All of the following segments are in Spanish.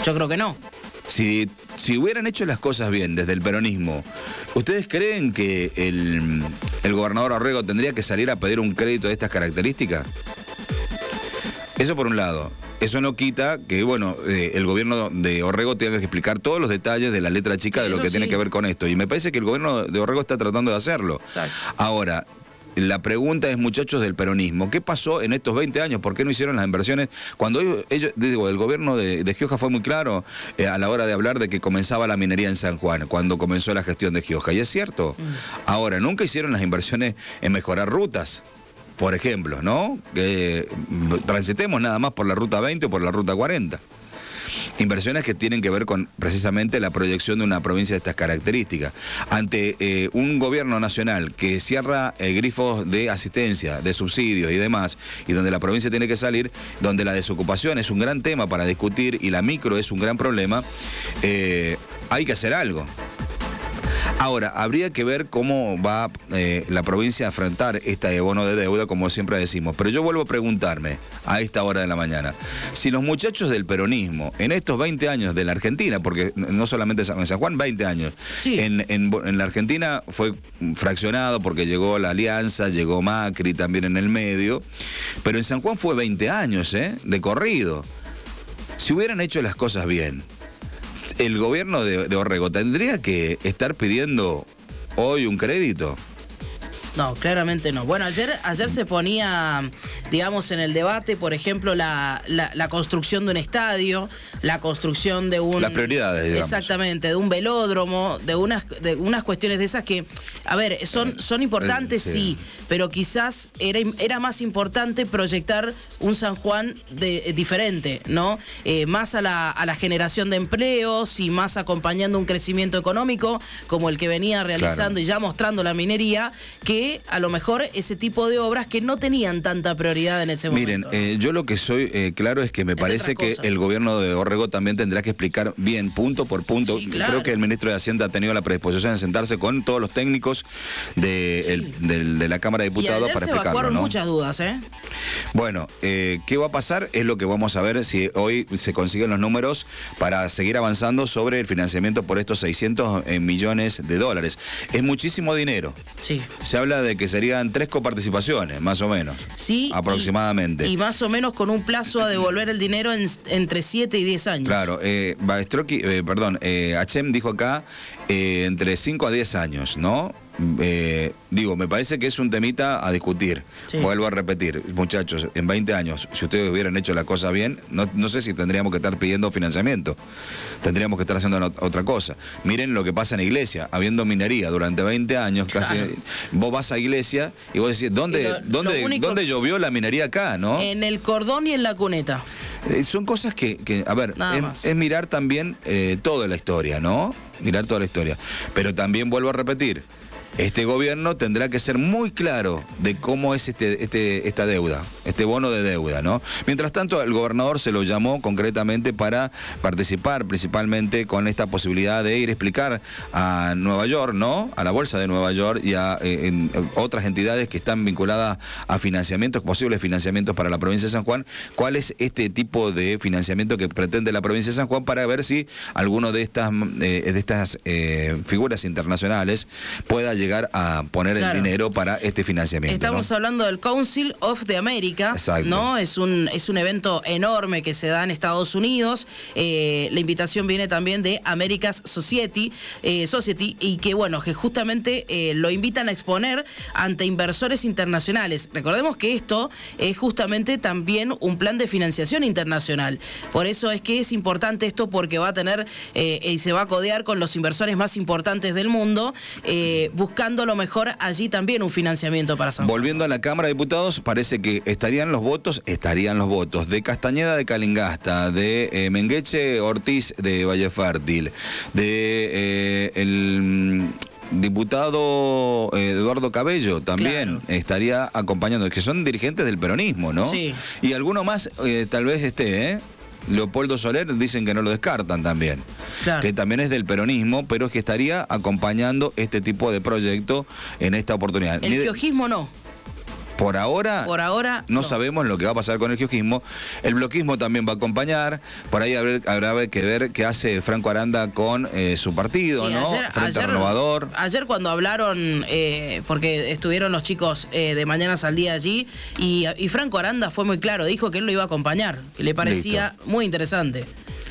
Yo creo que no. Si hubieran hecho las cosas bien desde el peronismo, ¿ustedes creen que el gobernador Orrego tendría que salir a pedir un crédito de estas características? Eso por un lado. Eso no quita que, bueno, el gobierno de Orrego tenga que explicar todos los detalles de la letra chica de lo que tiene que ver con esto. Y me parece que el gobierno de Orrego está tratando de hacerlo. Exacto. Ahora, la pregunta es, muchachos del peronismo, ¿qué pasó en estos 20 años? ¿Por qué no hicieron las inversiones? Cuando el gobierno de Gioja fue muy claro a la hora de hablar de que comenzaba la minería en San Juan, cuando comenzó la gestión de Gioja. Y es cierto. Ahora, nunca hicieron las inversiones en mejorar rutas. Por ejemplo, ¿no? Que transitemos nada más por la ruta 20 o por la ruta 40. Inversiones que tienen que ver con precisamente la proyección de una provincia de estas características. Ante un gobierno nacional que cierra grifos de asistencia, de subsidios y demás, y donde la provincia tiene que salir, donde la desocupación es un gran tema para discutir y la micro es un gran problema, hay que hacer algo. Ahora, habría que ver cómo va la provincia a afrontar este bono de deuda, como siempre decimos. Pero yo vuelvo a preguntarme, a esta hora de la mañana, si los muchachos del peronismo, en estos 20 años de la Argentina, porque no solamente en San Juan, 20 años, sí. En la Argentina fue fraccionado porque llegó la Alianza, llegó Macri también en el medio, pero en San Juan fue 20 años, de corrido. Si hubieran hecho las cosas bien, el gobierno de Orrego tendría que estar pidiendo hoy un crédito. No, claramente no. Bueno, ayer se ponía, digamos, en el debate, por ejemplo, la construcción de un estadio, la construcción de un... Las prioridades, digamos. Exactamente, de un velódromo, de unas cuestiones de esas que, a ver, son importantes, sí, pero quizás era más importante proyectar un San Juan diferente, ¿no? Más a la generación de empleos y más acompañando un crecimiento económico como el que venía realizando y ya mostrando la minería, que a lo mejor ese tipo de obras que no tenían tanta prioridad en ese momento. Miren, yo lo que soy claro es que me parece que el gobierno de Orrego también tendrá que explicar bien, punto por punto. Sí, claro. Creo que el ministro de Hacienda ha tenido la predisposición de sentarse con todos los técnicos de la Cámara de Diputados para explicarlo, se evacuaron muchas dudas, Bueno, ¿qué va a pasar? Es lo que vamos a ver si hoy se consiguen los números para seguir avanzando sobre el financiamiento por estos 600 millones de dólares. Es muchísimo dinero. Sí. Se habla de que serían 3 coparticipaciones, más o menos. Sí. Aproximadamente. Y más o menos con un plazo a devolver el dinero entre 7 y 10 años. Claro, Hachem dijo acá entre 5 a 10 años, ¿no? Me parece que es un temita a discutir. Sí. Vuelvo a repetir, muchachos, en 20 años, si ustedes hubieran hecho la cosa bien, no sé si tendríamos que estar pidiendo financiamiento. Tendríamos que estar haciendo otra cosa. Miren lo que pasa en la iglesia, habiendo minería durante 20 años, casi. Claro. Vos vas a iglesia y vos decís, ¿dónde llovió la minería acá, no? En el cordón y en la cuneta. Son cosas que a ver, es mirar también toda la historia, ¿no? Mirar toda la historia. Pero también vuelvo a repetir, este gobierno tendrá que ser muy claro de cómo es esta deuda, este bono de deuda, ¿no? Mientras tanto, el gobernador se lo llamó concretamente para participar principalmente con esta posibilidad de ir a explicar a Nueva York, ¿no? A la Bolsa de Nueva York y a otras entidades que están vinculadas a financiamientos, posibles financiamientos para la provincia de San Juan, cuál es este tipo de financiamiento que pretende la provincia de San Juan para ver si alguno de estas figuras internacionales pueda llegar a poner el dinero para este financiamiento. Estamos hablando del Council of the America, ¿no? Es un evento enorme que se da en Estados Unidos. La invitación viene también de America's Society, y que bueno, que justamente lo invitan a exponer ante inversores internacionales. Recordemos que esto es justamente también un plan de financiación internacional. Por eso es que es importante esto, porque va a tener y se va a codear con los inversores más importantes del mundo, buscando lo mejor allí también un financiamiento para San Juan. Volviendo a la Cámara de Diputados, parece que estarían los votos de Castañeda de Calingasta, de Mengueche Ortiz de Valle Fértil, de el diputado Eduardo Cabello también estaría acompañando, que son dirigentes del peronismo, ¿no? Sí. Y alguno más tal vez esté, Leopoldo Soler, dicen que no lo descartan también, que también es del peronismo, pero que estaría acompañando este tipo de proyecto en esta oportunidad. El giojismo no. Por ahora no sabemos lo que va a pasar con el kiosquismo. El bloquismo también va a acompañar. Por ahí habrá que ver qué hace Franco Aranda con su partido, sí, ¿no? Frente Renovador. Ayer cuando hablaron, porque estuvieron los chicos de Mañanas al Día allí, y Franco Aranda fue muy claro, dijo que él lo iba a acompañar, que le parecía muy interesante.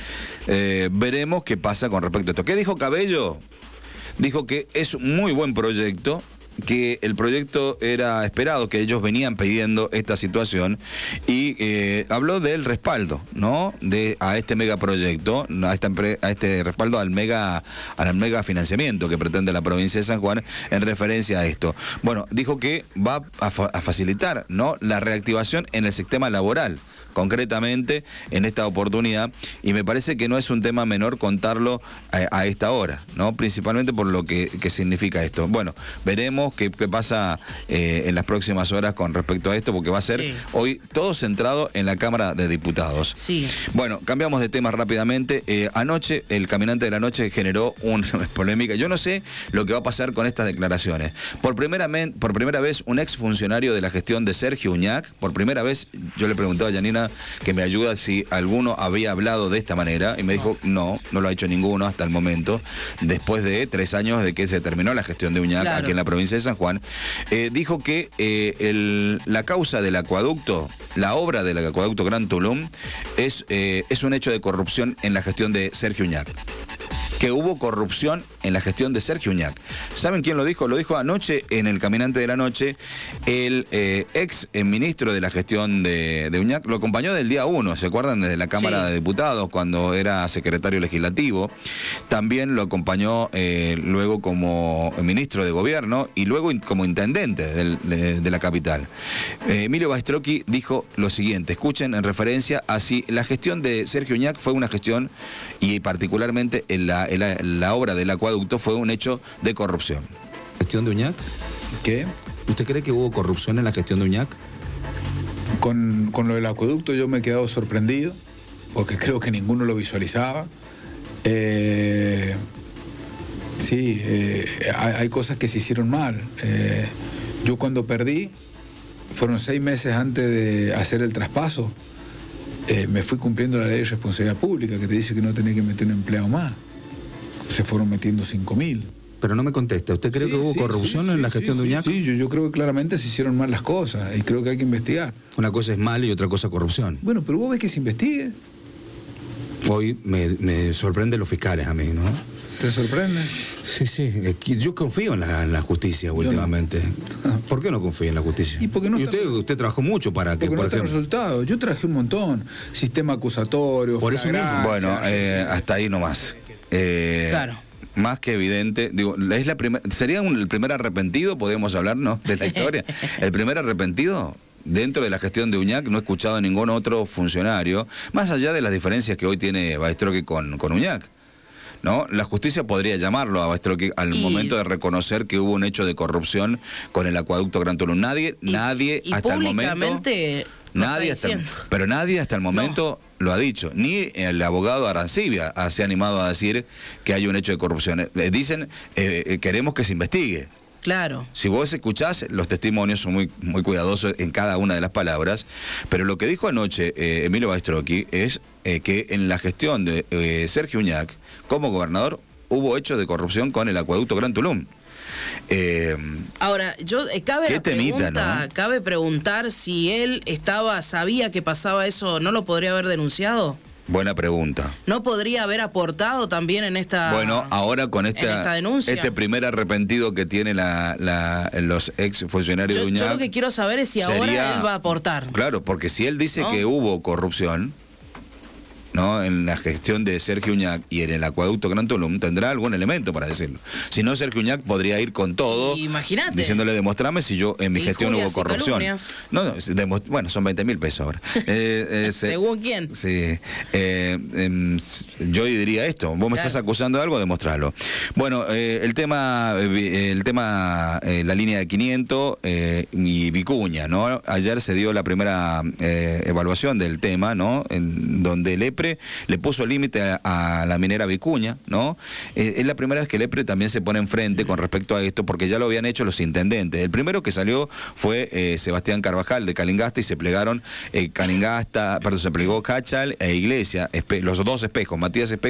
Veremos qué pasa con respecto a esto. ¿Qué dijo Cabello? Dijo que es un muy buen proyecto, que el proyecto era esperado, que ellos venían pidiendo esta situación, y habló del respaldo, ¿no? A este megaproyecto, a este respaldo al mega financiamiento que pretende la provincia de San Juan en referencia a esto. Bueno, dijo que va a facilitar, ¿no?, la reactivación en el sistema laboral, concretamente en esta oportunidad, y me parece que no es un tema menor contarlo a esta hora, ¿no? Principalmente por lo que significa esto. Bueno, veremos qué pasa en las próximas horas con respecto a esto, porque va a ser hoy todo centrado en la Cámara de Diputados. Sí. Bueno, cambiamos de tema rápidamente. Anoche, el Caminante de la Noche generó una polémica. Yo no sé lo que va a pasar con estas declaraciones. Por primera vez, un exfuncionario de la gestión de Sergio Uñac, por primera vez, yo le preguntaba a Janina que me ayuda si alguno había hablado de esta manera, y me dijo no lo ha hecho ninguno hasta el momento, después de 3 años de que se terminó la gestión de Uñac aquí en la provincia de San Juan. Dijo que la causa del acueducto, la obra del acueducto Gran Tulum, es un hecho de corrupción en la gestión de Sergio Uñac. Que hubo corrupción en la gestión de Sergio Uñac. ¿Saben quién lo dijo? Lo dijo anoche en el Caminante de la Noche el ex ministro de la gestión de Uñac. Lo acompañó del día 1, ¿se acuerdan? Desde la Cámara de Diputados, cuando era secretario legislativo. También lo acompañó luego como ministro de gobierno y luego como intendente de la capital. Emilio Baistrocchi dijo lo siguiente, escuchen, en referencia a si la gestión de Sergio Uñac fue una gestión, y particularmente en la obra del acueducto, fue un hecho de corrupción. ¿Gestión de Uñac? ¿Qué? ¿Usted cree que hubo corrupción en la gestión de Uñac? Con lo del acueducto yo me he quedado sorprendido, porque creo que ninguno lo visualizaba. Hay cosas que se hicieron mal. Yo cuando perdí, fueron 6 meses antes de hacer el traspaso, me fui cumpliendo la ley de responsabilidad pública, que te dice que no tenés que meter un empleado más. Se fueron metiendo 5.000. Pero no me contesta. ¿Usted cree que hubo corrupción en la gestión de Uñac? Sí, yo creo que claramente se hicieron mal las cosas y creo que hay que investigar. Una cosa es mal y otra cosa corrupción. Bueno, pero vos ves que se investigue. Hoy me sorprenden los fiscales a mí, ¿no? ¿Te sorprende? Sí. Yo confío en la justicia últimamente. No. ¿Por qué no confío en la justicia? ¿Y por qué no usted trabajó mucho para que, por ejemplo... resultados. Yo trabajé un montón. Sistema acusatorio, por eso mismo. Bueno, hasta ahí nomás. Claro. Más que evidente, digo, sería el primer arrepentido, podemos hablar, ¿no?, de la historia. El primer arrepentido dentro de la gestión de Uñac. No he escuchado a ningún otro funcionario, más allá de las diferencias que hoy tiene Baistrocchi con Uñac, ¿no? La justicia podría llamarlo a Baistrocchi al momento de reconocer que hubo un hecho de corrupción con el acueducto Gran Tulum. Nadie hasta el momento... Nadie hasta el momento lo ha dicho, ni el abogado Arancibia se ha animado a decir que hay un hecho de corrupción. Dicen, queremos que se investigue. Claro. Si vos escuchás, los testimonios son muy, muy cuidadosos en cada una de las palabras, pero lo que dijo anoche Emilio Baistrocchi es que en la gestión de Sergio Uñac, como gobernador, hubo hechos de corrupción con el acueducto Gran Tulum. Ahora, cabe preguntar si él sabía que pasaba eso, ¿no lo podría haber denunciado? Buena pregunta. ¿No podría haber aportado también en esta Bueno, ahora con esta denuncia? Este primer arrepentido que tiene los ex funcionarios de Uñac. Yo lo que quiero saber es si ahora él va a aportar. Claro, porque si él dice que hubo corrupción, ¿no?, en la gestión de Sergio Uñac y en el acueducto Gran Tulum, tendrá algún elemento para decirlo. Si no, Sergio Uñac podría ir con todo, imagínate, diciéndole, demostrame si yo en mi gestión hubo corrupción. No, bueno, son 20.000 pesos ahora. ¿Según quién? Sí. Yo diría esto, vos me estás acusando de algo, demostrarlo. Bueno, el tema la línea de 500 y Vicuña, ¿no? Ayer se dio la primera evaluación del tema, ¿no?, en donde el EPE EPRE le puso límite a la minera Vicuña, ¿no? Es la primera vez que el EPRE también se pone enfrente con respecto a esto, porque ya lo habían hecho los intendentes. El primero que salió fue Sebastián Carvajal de Calingasta, y se plegaron se plegó Cachal e Iglesia, los dos Espejos, Matías Espejo